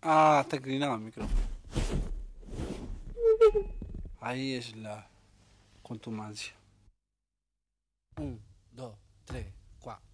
Ah, está inclinado el micrófono. Ahí es la contumacia. Un, dos, tres, cuatro.